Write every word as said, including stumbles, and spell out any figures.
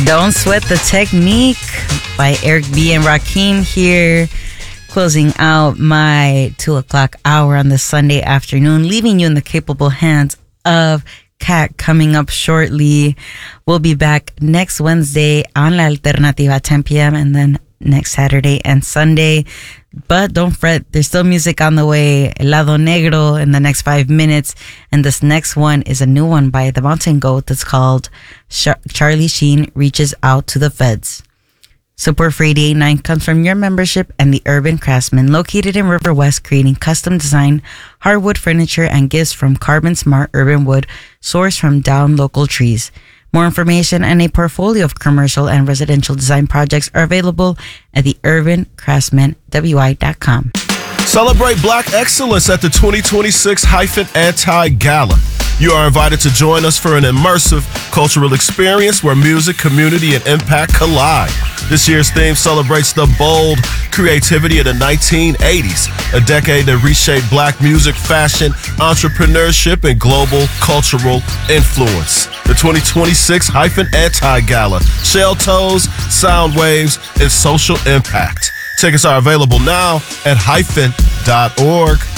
Don't Sweat the Technique by Eric B. and Rakim here, closing out my two o'clock hour on this Sunday afternoon, leaving you in the capable hands of Kat. Coming up shortly. We'll be back next Wednesday on La Alternativa at ten p.m. and then next Saturday and Sunday. But don't fret, there's still music on the way. El Lado Negro in the next five minutes. And this next one is a new one by the Mountain Goat that's called Char- Charlie Sheen Reaches Out to the Feds. Support for eighty-eight point nine comes from your membership and the Urban Craftsman, located in River West, creating custom design, hardwood furniture, and gifts from Carbon Smart Urban Wood, sourced from down local trees. More information and a portfolio of commercial and residential design projects are available at the urban craftsman w i dot com. Celebrate Black excellence at the twenty twenty-six Hyphen Anti-Gala. You are invited to join us for an immersive cultural experience where music, community, and impact collide. This year's theme celebrates the bold creativity of the nineteen eighties, a decade that reshaped Black music, fashion, entrepreneurship, and global cultural influence. The twenty twenty-six Hyphen Anti-Gala, Shell Toes, Sound Waves, and Social Impact. Tickets are available now at hyphen dot org.